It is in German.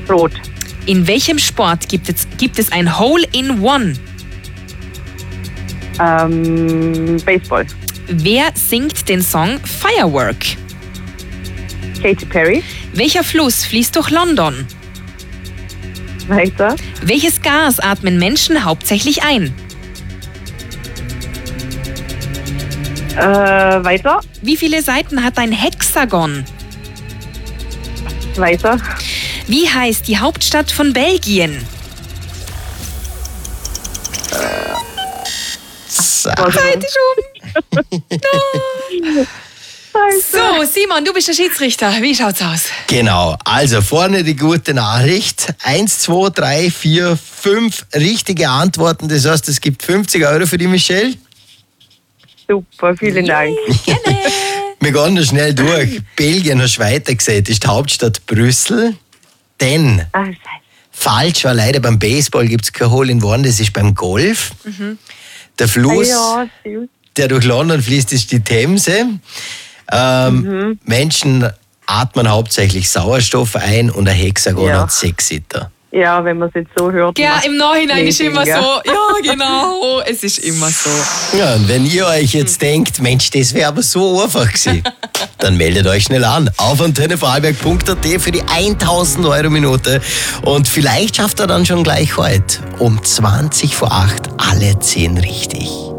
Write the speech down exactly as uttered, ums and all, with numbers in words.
Rot. In welchem Sport gibt es, gibt es ein Hole-in-One? Ähm, Baseball. Wer singt den Song Firework? Katy Perry. Welcher Fluss fließt durch London? Weiter. Welches Gas atmen Menschen hauptsächlich ein? Äh, weiter. Wie viele Seiten hat ein Hexagon? Weiter. Wie heißt die Hauptstadt von Belgien? Also, Zeit ist um. No. So, Simon, du bist der Schiedsrichter. Wie schaut's aus? Genau, also vorne die gute Nachricht. Eins, zwei, drei, vier, fünf richtige Antworten. Das heißt, es gibt fünfzig Euro für die Michelle. super, vielen Dank. Gerne. Wir gehen noch schnell durch. Belgien hast du weiter gesagt, ist die Hauptstadt Brüssel. Denn Ah, Scheiße. falsch war leider beim Baseball, gibt es kein Hole-in-One, das ist beim Golf. Mhm. Der Fluss, Ah, ja, stimmt. der durch London fließt, ist die Themse. Ähm, Mhm. Menschen atmen hauptsächlich Sauerstoff ein und ein Hexagon Ja. hat sechs Liter. Ja, wenn man es jetzt so hört. Ja, macht im Nachhinein ist Sinn, immer gell? so. Ja, genau. Es ist immer so. Ja, und wenn ihr euch jetzt denkt, Mensch, das wäre aber so einfach gewesen, dann meldet euch schnell an. Auf antenne vorarlberg punkt a t für die tausend Euro Minute. Und vielleicht schafft er dann schon gleich heute um zwanzig vor acht alle zehn richtig.